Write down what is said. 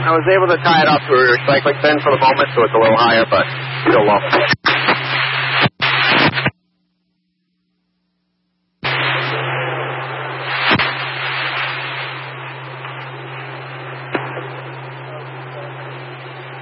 I was able to tie it up to a recycling bin for the moment, so it's a little higher, but still low.